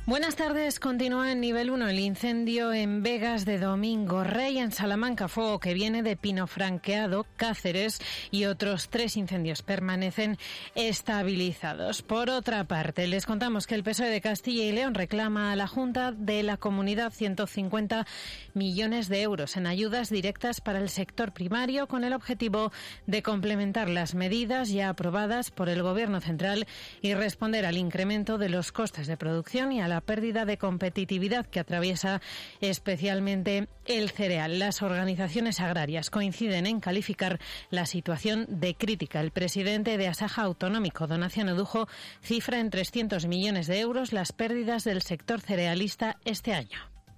Buenas tardes. Continúa en nivel 1 el incendio en Vegas de Domingo Rey, en Salamanca. Fuego que viene de Pino Franqueado, Cáceres, y otros 3 incendios permanecen estabilizados. Por otra parte, les contamos que el PSOE de Castilla y León reclama a la Junta de la Comunidad 150 millones de euros en ayudas directas para el sector primario, con el objetivo de complementar las medidas ya aprobadas por el Gobierno central y responder al incremento de los costes de producción y a la pérdida de competitividad que atraviesa especialmente el cereal. Las organizaciones agrarias coinciden en calificar la situación de crítica. El presidente de Asaja Autonómico, Donaciano Dujo, cifra en 300 millones de euros las pérdidas del sector cerealista este año.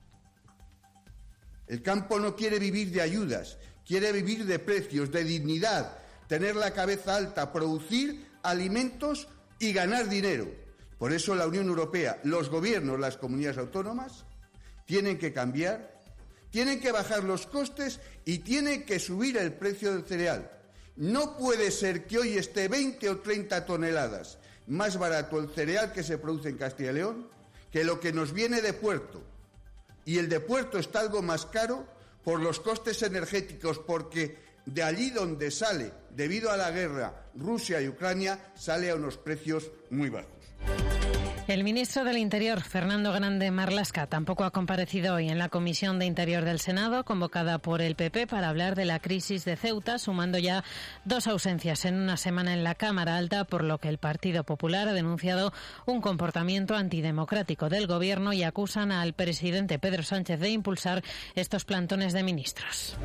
El campo no quiere vivir de ayudas, quiere vivir de precios, de dignidad, tener la cabeza alta, producir alimentos y ganar dinero. Por eso la Unión Europea, los gobiernos, las comunidades autónomas, tienen que cambiar, tienen que bajar los costes y tienen que subir el precio del cereal. No puede ser que hoy esté 20 o 30 toneladas más barato el cereal que se produce en Castilla y León que lo que nos viene de puerto. Y el de puerto está algo más caro por los costes energéticos, porque de allí donde sale, debido a la guerra Rusia y Ucrania, sale a unos precios muy bajos. El ministro del Interior, Fernando Grande Marlaska, tampoco ha comparecido hoy en la Comisión de Interior del Senado, convocada por el PP para hablar de la crisis de Ceuta, sumando ya 2 ausencias en una semana en la Cámara Alta, por lo que el Partido Popular ha denunciado un comportamiento antidemocrático del Gobierno y acusan al presidente Pedro Sánchez de impulsar estos plantones de ministros.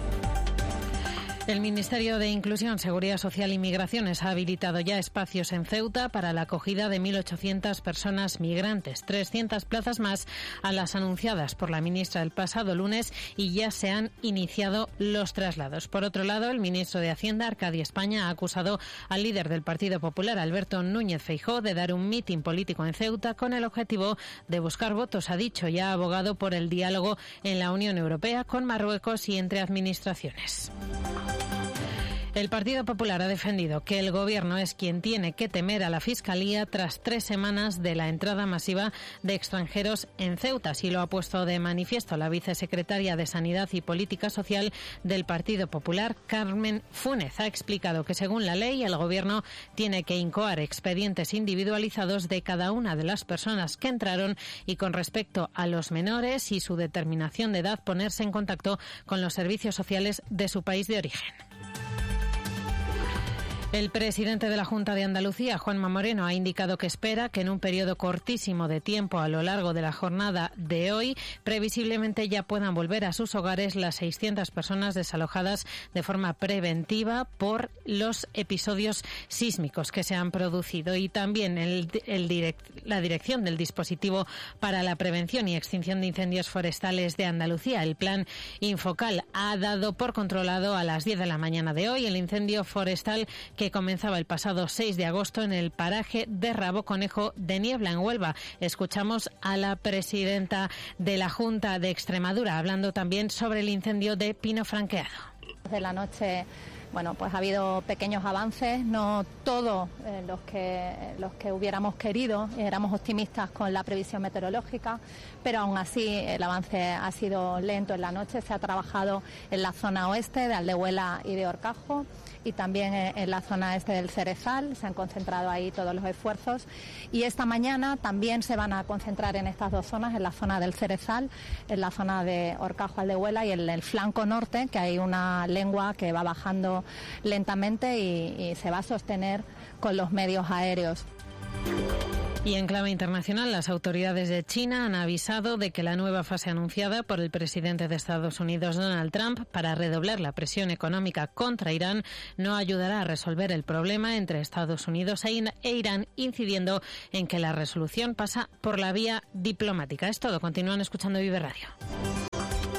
El Ministerio de Inclusión, Seguridad Social y Migraciones ha habilitado ya espacios en Ceuta para la acogida de 1.800 personas migrantes, 300 plazas más a las anunciadas por la ministra el pasado lunes, y ya se han iniciado los traslados. Por otro lado, el ministro de Hacienda, Arcadio España, ha acusado al líder del Partido Popular, Alberto Núñez Feijóo, de dar un mitin político en Ceuta con el objetivo de buscar votos. Ha dicho y ha abogado por el diálogo en la Unión Europea con Marruecos y entre administraciones. El Partido Popular ha defendido que el Gobierno es quien tiene que temer a la Fiscalía tras 3 semanas de la entrada masiva de extranjeros en Ceuta. Así lo ha puesto de manifiesto la vicesecretaria de Sanidad y Política Social del Partido Popular, Carmen Fúnez. Ha explicado que según la ley el Gobierno tiene que incoar expedientes individualizados de cada una de las personas que entraron, y con respecto a los menores y su determinación de edad ponerse en contacto con los servicios sociales de su país de origen. El presidente de la Junta de Andalucía, Juanma Moreno, ha indicado que espera que en un periodo cortísimo de tiempo a lo largo de la jornada de hoy, previsiblemente ya puedan volver a sus hogares las 600 personas desalojadas de forma preventiva por los episodios sísmicos que se han producido. Y también la dirección del dispositivo para la prevención y extinción de incendios forestales de Andalucía, el Plan Infocal, ha dado por controlado a las 10 de la mañana de hoy el incendio forestal que comenzaba el pasado 6 de agosto en el paraje de Rabo Conejo de Niebla, en Huelva. Escuchamos a la presidenta de la Junta de Extremadura hablando también sobre el incendio de Pino Franqueado. De la noche, bueno, pues ha habido pequeños avances, no todos los que hubiéramos querido. Éramos optimistas con la previsión meteorológica, pero aún así el avance ha sido lento en la noche. Se ha trabajado en la zona oeste de Aldehuela y de Horcajo, y también en la zona este del Cerezal. Se han concentrado ahí todos los esfuerzos, y esta mañana también se van a concentrar en estas 2 zonas, en la zona del Cerezal, en la zona de Horcajo, Aldehuela, y en el flanco norte, que hay una lengua que va bajando lentamente y se va a sostener con los medios aéreos. Y en clave internacional, las autoridades de China han avisado de que la nueva fase anunciada por el presidente de Estados Unidos, Donald Trump, para redoblar la presión económica contra Irán, no ayudará a resolver el problema entre Estados Unidos e Irán, incidiendo en que la resolución pasa por la vía diplomática. Es todo. Continúan escuchando Vive Radio.